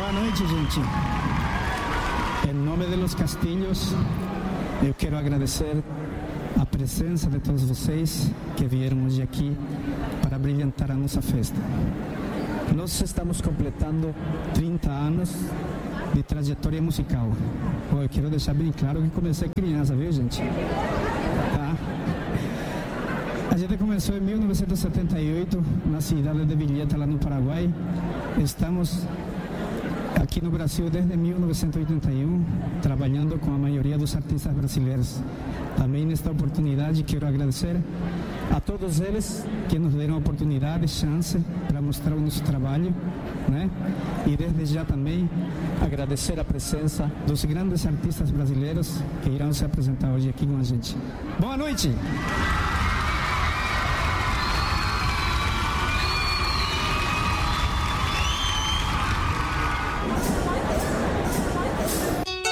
Boa noite, gente. Em nome de Los Castilhos, eu quero agradecer a presença de todos vocês que vieram hoje aqui para brilhantar a nossa festa. Nós estamos completando 30 anos de trajetória musical. Eu quero deixar bem claro que comecei criança, viu, gente? Tá? A gente começou em 1978 na cidade de Villeta, lá no Paraguai. Estamos aqui no Brasil desde 1981, trabalhando com a maioria dos artistas brasileiros. Também nesta oportunidade quero agradecer a todos eles que nos deram a oportunidade, chance para mostrar o nosso trabalho, né? E desde já também agradecer a presença dos grandes artistas brasileiros que irão se apresentar hoje aqui com a gente. Boa noite!